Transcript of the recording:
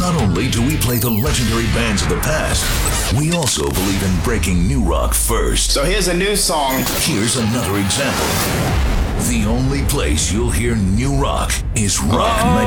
Not only do we play the legendary bands of the past, we also believe in breaking new rock first. So here's a new song. Here's another example. The only place you'll hear new rock is Rock